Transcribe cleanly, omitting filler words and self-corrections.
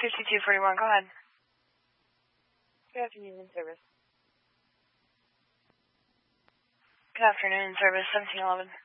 6241, go ahead. Good afternoon, service. Good afternoon, service 1711.